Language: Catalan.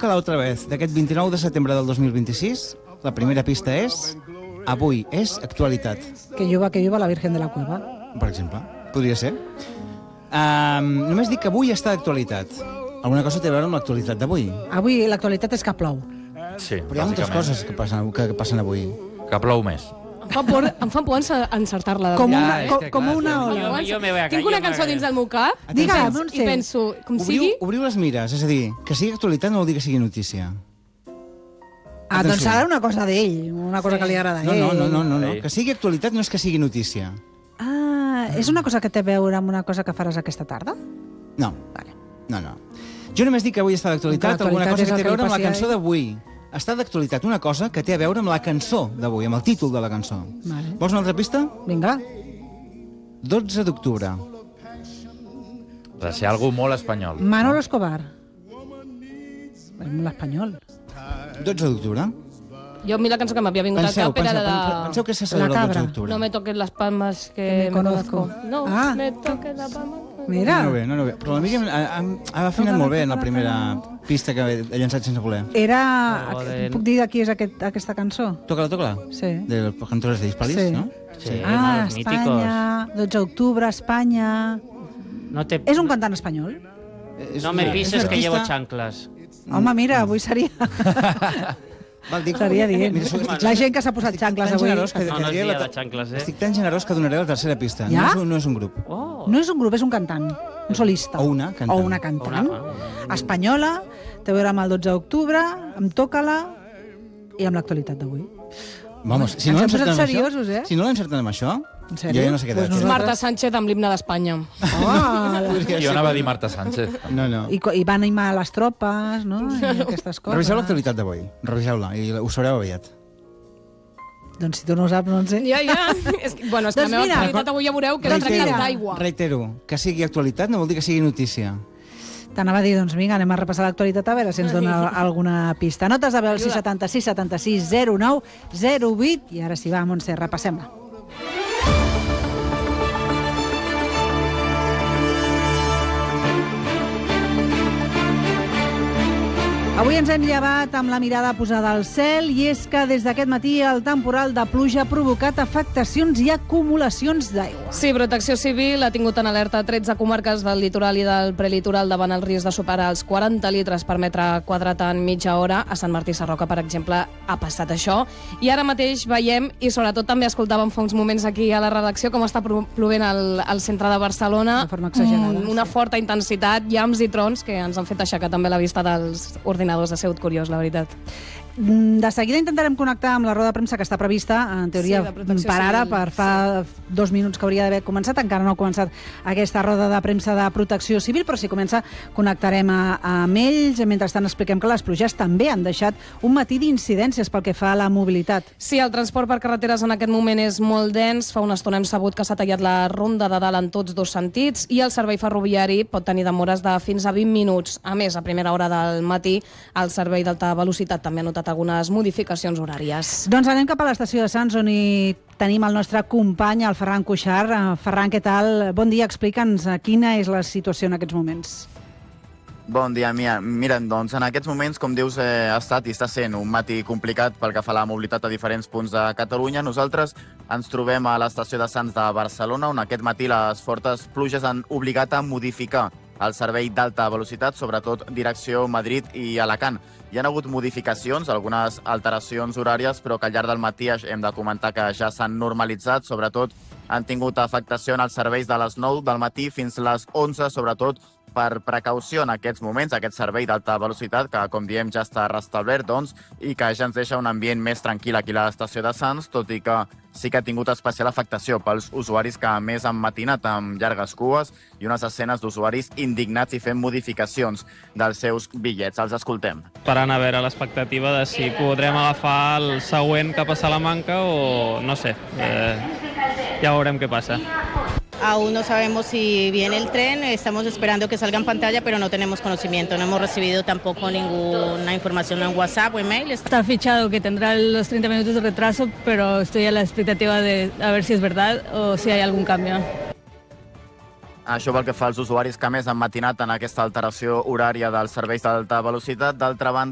toca la otra vez, d'aquest 29 de setembre del 2026. La primera pista és avui, és actualitat. Que llueva la Virgen de la Cueva. Per exemple, podria ser. Només dic que avui està d'actualitat. Alguna cosa té a veure amb l'actualitat d'avui. Avui l'actualitat és que plou. Sí, Però hi ha moltes coses que passen avui. Que plou més. Em fa por encertar-la. Com clar, una ola. Tinc una cançó dins del meu cap Digue'm, i penso, com sigui... Obriu les mires, és a dir, que sigui actualitat no vol dir que sigui notícia. Doncs serà una cosa d'ell, una cosa que li agrada a ell. No. Que sigui actualitat no és que sigui notícia. És una cosa que té a veure amb una cosa que faràs aquesta tarda? No. Vale. No. Jo només dic que avui està d'actualitat alguna cosa que té a veure amb la cançó d'avui. Està d'actualitat una cosa que té a veure amb la cançó d'avui, amb el títol de la cançó. Vale. Vols una altra pista? Vinga. 12 d'octubre. Ha de ser algú molt espanyol. Manolo Escobar. L'espanyol. 12 d'octubre. Jo a mi la cançó que m'havia vingut al cap era la de... Penseu que se celebra el 12 d'octubre. No me toques las palmas que me conozco. No, me toques las palmas... Mira. No, però la Míriam ha afinat molt bé en la primera pista que ha llançat sense voler. Puc dir de qui és aquesta cançó? Toca-la. Sí. De los cantores de Hispalis, Sí. no? Sí, Espanya, 12 d'octubre, Espanya... És un cantant espanyol? No me pises que llevo chanclas. Home, mira, avui seria... Seria dient. La gent que s'ha posat xancles avui... No és dia de xancles, Estic tan generós que donaré la tercera pista. Ja? No és un grup. No és un grup, és un cantant, un solista. O una cantant. O una cantant. Espanyola, té a veure amb el 12 d'octubre, amb Tócala i amb l'actualitat d'avui. Vamos, si no Ens hem l'encertem posat amb això... seriosos, Si no l'encertem amb això... En Jo sèrio? ja no sé què Pues dir. Marta Sánchez amb l'himne d'Espanya. Jo anava a dir Marta Sánchez. No. I va animar les tropes, no? I aquestes coses. Reviseu l'actualitat d'avui. Reviseu-la i ho sabreu aviat. Doncs si tu no ho saps, no en sé. Ja. És que la meva actualitat avui ja veureu que l'he trencat d'aigua. Reitero, que sigui actualitat no vol dir que sigui notícia. T'anava a dir, doncs vinga, anem a repassar l'actualitat a veure si ens dona alguna pista. Notes de veu al 676 76 09 08 i ara sí, va, Montse, repassem-la. Avui ens hem llevat amb la mirada posada al cel i és que des d'aquest matí el temporal de pluja ha provocat afectacions i acumulacions d'aigua. Sí, Protecció Civil ha tingut en alerta 13 comarques del litoral i del prelitoral davant el risc de superar els 40 litres per metre quadrat en mitja hora. A Sant Martí Sarroca, per exemple, ha passat això. I ara mateix veiem, i sobretot també escoltàvem fa uns moments aquí a la redacció, com està plovent al centre de Barcelona. De forma exagerada. Una forta intensitat, llamps i trons que ens han fet aixecar també la vista dels ordinadors. Ha sigut curiós, la veritat. De seguida intentarem connectar amb la roda de premsa que està prevista, en teoria, per ara, per fa 2 minuts que hauria d'haver començat. Encara no ha començat aquesta roda de premsa de Protecció Civil, però si comença connectarem amb ells. Mentrestant expliquem que les pluges també han deixat un matí d'incidències pel que fa a la mobilitat. Sí, el transport per carreteres en aquest moment és molt dens. Fa una estona hem sabut que s'ha tallat la ronda de dalt en tots dos sentits i el servei ferroviari pot tenir demores de fins a 20 minuts. A més, a primera hora del matí, el servei d'alta velocitat també ha notat algunes modificacions horàries. Doncs anem cap a l'estació de Sants, on hi tenim el nostre company, el Ferran Cuixart. Ferran, què tal? Bon dia, explica'ns quina és la situació en aquests moments. Bon dia, mira, doncs en aquests moments, com dius, ha estat i està sent un matí complicat pel que fa a la mobilitat a diferents punts de Catalunya. Nosaltres ens trobem a l'estació de Sants de Barcelona, on aquest matí les fortes pluges han obligat a modificar el servei d'alta velocitat, sobretot direcció Madrid i Alacant. Hi ha hagut modificacions, algunes alteracions horàries, però que al llarg del matí hem de comentar que ja s'han normalitzat. Sobretot han tingut afectació en els serveis de les 9 del matí fins a les 11, sobretot per precaució en aquests moments, aquest servei d'alta velocitat, que, com diem, ja està restablert, doncs, i que ja ens deixa un ambient més tranquil aquí a l'estació de Sants, tot i que sí que ha tingut especial afectació pels usuaris que, a més, han matinat amb llargues cues i unes escenes d'usuaris indignats i fent modificacions dels seus bitllets. Els escoltem. Parant a veure l'expectativa de si podrem agafar el següent cap a Salamanca o no sé, ja veurem què passa. Aún no sabemos si viene el tren, estamos esperando que salga en pantalla, pero no tenemos conocimiento, no hemos recibido tampoco ninguna información en WhatsApp o email. Está fichado que tendrá los 30 minutos de retraso, pero estoy a la expectativa de a ver si es verdad o si hay algún cambio. Això pel que fa als usuaris que més han matinat en aquesta alteració horària dels serveis d'alta velocitat. D'altra banda,